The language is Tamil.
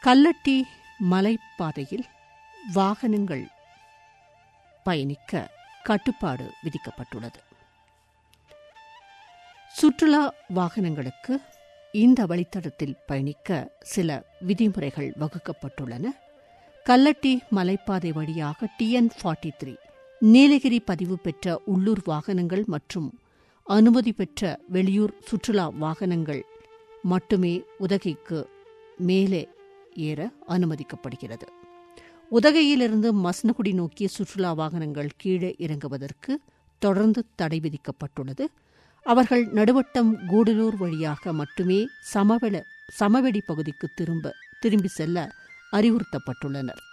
கல்லட்டி மலைப்பாதையில் வாகனங்கள் பயணிக்க கட்டுப்பாடு விதிக்கப்பட்டுள்ளது. சுற்றுலா வாகனங்களுக்கு இந்த வழித்தடத்தில் பயணிக்க சில விதிமுறைகள் வகுக்கப்பட்டுள்ளன. கல்லட்டி மலைப்பாதை வழியாக TN-43 நீலகிரி பதிவு பெற்ற உள்ளூர் வாகனங்கள் மற்றும் அனுமதி பெற்ற வெளியூர் சுற்றுலா வாகனங்கள் மட்டுமே உதகைக்கு மேலே ஏற அனுமதிக்கப்படுகிறது. உதகையிலிருந்து மசனகுடி நோக்கிய சுற்றுலா வாகனங்கள் கீழே இறங்குவதற்கு தொடர்ந்து தடை விதிக்கப்பட்டுள்ளது. அவர்கள் நடுவட்டம் கூடலூர் வழியாக மட்டுமே சமவெளி பகுதிக்கு திரும்பி செல்ல அறிவுறுத்தப்பட்டுள்ளனர்.